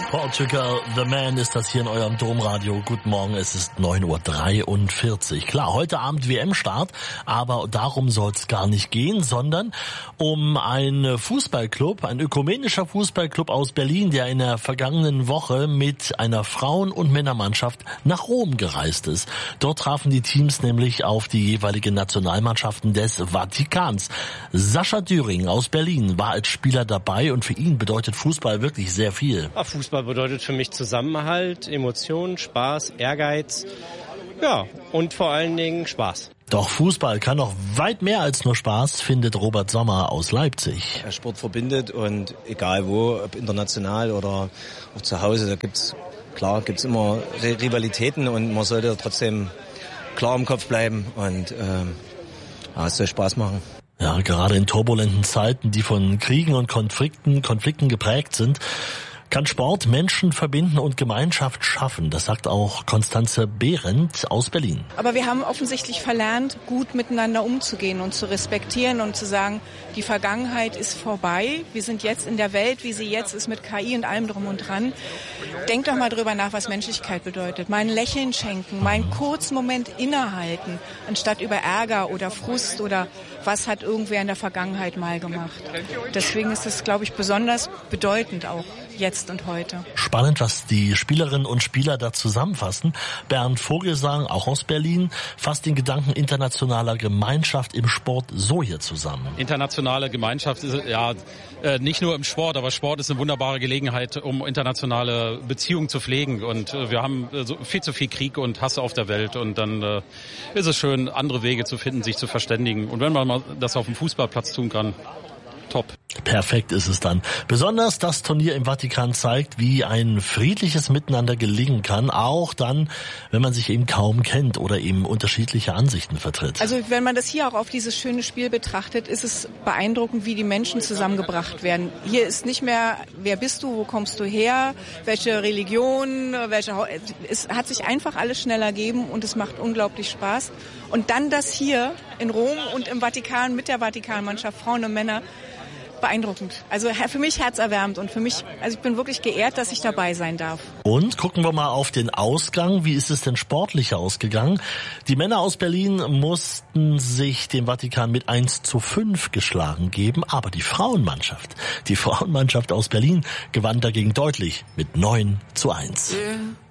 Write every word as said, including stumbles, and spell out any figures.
Portugal, The Man ist das hier in eurem Domradio. Guten Morgen, es ist neun Uhr dreiundvierzig. Klar, heute Abend W M-Start, aber darum soll es gar nicht gehen, sondern um einen Fußballclub, ein ökumenischer Fußballclub aus Berlin, der in der vergangenen Woche mit einer Frauen- und Männermannschaft nach Rom gereist ist. Dort trafen die Teams nämlich auf die jeweiligen Nationalmannschaften des Vatikans. Sascha Düring aus Berlin war als Spieler dabei und für ihn bedeutet Fußball wirklich sehr viel. Ja, Fußball bedeutet für mich Zusammenhalt, Emotionen, Spaß, Ehrgeiz, ja, und vor allen Dingen Spaß. Doch Fußball kann noch weit mehr als nur Spaß, findet Robert Sommer aus Leipzig. Der Sport verbindet und egal wo, ob international oder auch zu Hause, da gibt's klar gibt's immer Rivalitäten und man sollte trotzdem klar im Kopf bleiben und ähm, ja, es soll Spaß machen. Ja, gerade in turbulenten Zeiten, die von Kriegen und Konflikten, Konflikten geprägt sind, kann Sport Menschen verbinden und Gemeinschaft schaffen. Das sagt auch Konstanze Behrendt aus Berlin. Aber wir haben offensichtlich verlernt, gut miteinander umzugehen und zu respektieren und zu sagen, die Vergangenheit ist vorbei. Wir sind jetzt in der Welt, wie sie jetzt ist, mit K I und allem drum und dran. Denk doch mal drüber nach, was Menschlichkeit bedeutet. Mal ein Lächeln schenken, mal einen kurzen Moment innehalten, anstatt über Ärger oder Frust oder was hat irgendwer in der Vergangenheit mal gemacht. Deswegen ist es, glaube ich, besonders bedeutend auch jetzt und heute. Spannend, was die Spielerinnen und Spieler da zusammenfassen. Bernd Vogelsang, auch aus Berlin, fasst den Gedanken internationaler Gemeinschaft im Sport so hier zusammen. Internationale Gemeinschaft ist ja nicht nur im Sport, aber Sport ist eine wunderbare Gelegenheit, um internationale Beziehungen zu pflegen. Und wir haben viel zu viel Krieg und Hass auf der Welt. Und dann ist es schön, andere Wege zu finden, sich zu verständigen. Und wenn man mal das auf dem Fußballplatz tun kann, top. Perfekt ist es dann. Besonders das Turnier im Vatikan zeigt, wie ein friedliches Miteinander gelingen kann, auch dann, wenn man sich eben kaum kennt oder eben unterschiedliche Ansichten vertritt. Also wenn man das hier auch auf dieses schöne Spiel betrachtet, ist es beeindruckend, wie die Menschen zusammengebracht werden. Hier ist nicht mehr, wer bist du, wo kommst du her, welche Religion, welche ha- es hat sich einfach alles schnell ergeben und es macht unglaublich Spaß. Und dann das hier in Rom und im Vatikan mit der Vatikanmannschaft, Frauen und Männer, beeindruckend. Also für mich herzerwärmend und für mich, also ich bin wirklich geehrt, dass ich dabei sein darf. Und gucken wir mal auf den Ausgang. Wie ist es denn sportlich ausgegangen? Die Männer aus Berlin mussten sich dem Vatikan mit eins zu fünf geschlagen geben, aber die Frauenmannschaft, die Frauenmannschaft aus Berlin gewann dagegen deutlich mit neun zu eins. Yeah.